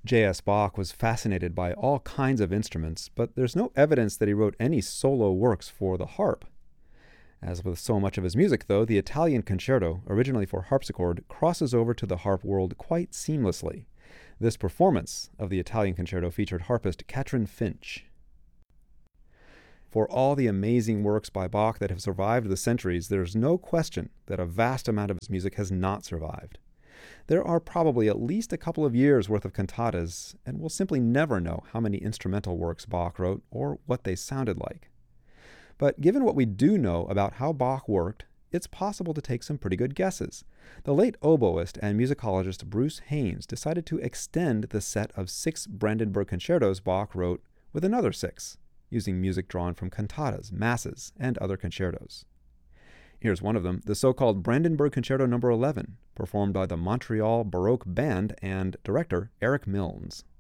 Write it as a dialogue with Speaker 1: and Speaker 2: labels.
Speaker 1: J.S. Bach was fascinated by all kinds of instruments, but there's no evidence that he wrote any solo works for the harp. As with so much of his music, though, the Italian concerto, originally for harpsichord, crosses over to the harp world quite seamlessly. This performance of the Italian concerto featured harpist Katrin Finch. For all the amazing works by Bach that have survived the centuries, there's no question that a vast amount of his music has not survived. There are probably at least a couple of years' worth of cantatas, and we'll simply never know how many instrumental works Bach wrote or what they sounded like. But given what we do know about how Bach worked, it's possible to take some pretty good guesses. The late oboist and musicologist Bruce Haynes decided to extend the set of 6 Brandenburg concertos Bach wrote with another 6, using music drawn from cantatas, masses, and other concertos. Here's one of them, the so-called Brandenburg Concerto No. 11, performed by the Montreal Baroque Band and director Eric Milnes.